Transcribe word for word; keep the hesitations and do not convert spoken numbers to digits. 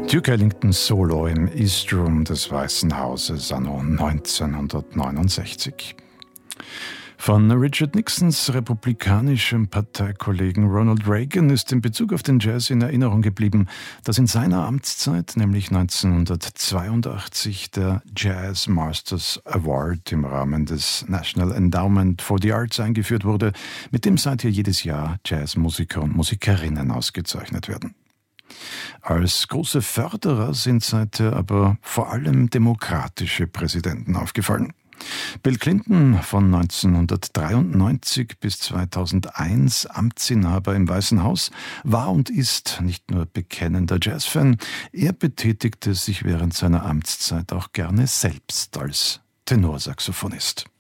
Duke Ellington Solo im East Room des Weißen Hauses anno neunzehnhundertneunundsechzig. Von Richard Nixons republikanischem Parteikollegen Ronald Reagan ist in Bezug auf den Jazz in Erinnerung geblieben, dass in seiner Amtszeit, nämlich neunzehnhundertzweiundachtzig, der Jazz Masters Award im Rahmen des National Endowment for the Arts eingeführt wurde, mit dem seither jedes Jahr Jazzmusiker und Musikerinnen ausgezeichnet werden. Als große Förderer sind seither aber vor allem demokratische Präsidenten aufgefallen. Bill Clinton, von neunzehnhundertdreiundneunzig bis zweitausendeins Amtsinhaber im Weißen Haus, war und ist nicht nur bekennender Jazzfan, er betätigte sich während seiner Amtszeit auch gerne selbst als Tenorsaxophonist.